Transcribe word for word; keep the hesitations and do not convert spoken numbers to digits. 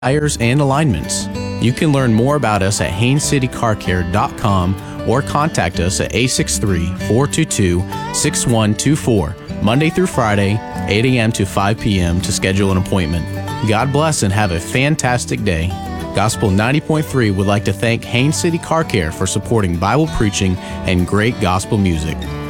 tires, and alignments. You can learn more about us at haines city car care dot com or contact us at eight six three, four two two, six one two four, Monday through Friday, eight a.m. to five p.m. to schedule an appointment. God bless and have a fantastic day. Gospel ninety point three would like to thank Haines City Car Care for supporting Bible preaching and great gospel music.